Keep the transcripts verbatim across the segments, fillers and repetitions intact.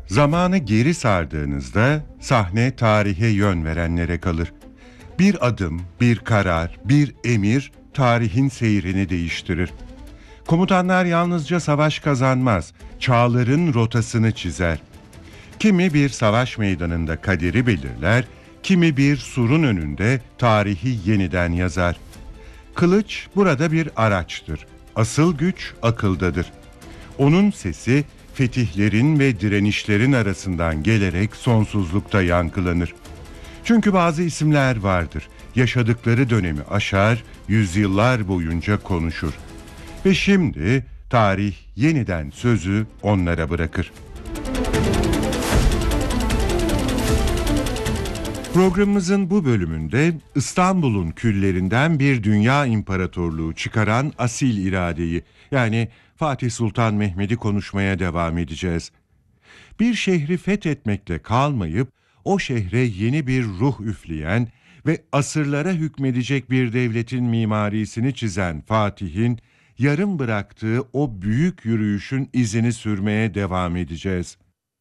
Zamanı geri sardığınızda sahne tarihe yön verenlere kalır. Bir adım, bir karar, bir emir tarihin seyrini değiştirir. Komutanlar yalnızca savaş kazanmaz, çağların rotasını çizer. Kimi bir savaş meydanında kaderi belirler, kimi bir surun önünde tarihi yeniden yazar. Kılıç burada bir araçtır. Asıl güç akıldadır. Onun sesi fetihlerin ve direnişlerin arasından gelerek sonsuzlukta yankılanır. Çünkü bazı isimler vardır. Yaşadıkları dönemi aşar, yüzyıllar boyunca konuşur. Ve şimdi tarih yeniden sözü onlara bırakır. Programımızın bu bölümünde İstanbul'un küllerinden bir dünya imparatorluğu çıkaran asil iradeyi, yani Fatih Sultan Mehmet'i konuşmaya devam edeceğiz. Bir şehri fethetmekle kalmayıp o şehre yeni bir ruh üfleyen ve asırlara hükmedecek bir devletin mimarisini çizen Fatih'in yarım bıraktığı o büyük yürüyüşün izini sürmeye devam edeceğiz.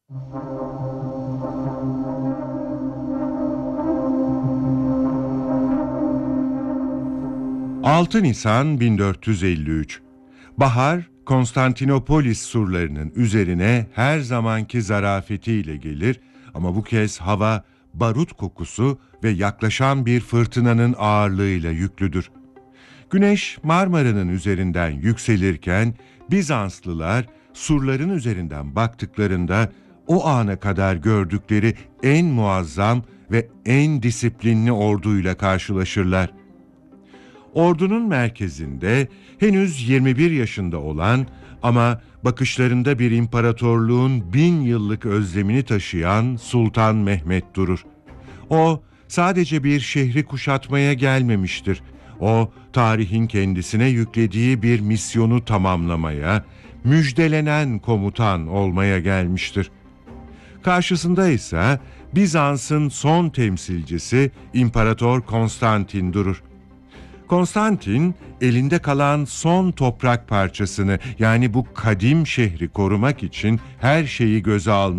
altı Nisan bin dört yüz elli üç. Bahar, Konstantinopolis surlarının üzerine her zamanki zarafetiyle gelir ama bu kez hava barut kokusu ve yaklaşan bir fırtınanın ağırlığıyla yüklüdür. Güneş Marmara'nın üzerinden yükselirken Bizanslılar surların üzerinden baktıklarında o ana kadar gördükleri en muazzam ve en disiplinli orduyla karşılaşırlar. Ordunun merkezinde henüz yirmi bir yaşında olan ama bakışlarında bir imparatorluğun bin yıllık özlemini taşıyan Sultan Mehmet durur. O sadece bir şehri kuşatmaya gelmemiştir. O tarihin kendisine yüklediği bir misyonu tamamlamaya, müjdelenen komutan olmaya gelmiştir. Karşısında ise Bizans'ın son temsilcisi İmparator Konstantin durur. Konstantin elinde kalan son toprak parçasını, yani bu kadim şehri korumak için her şeyi göze almış.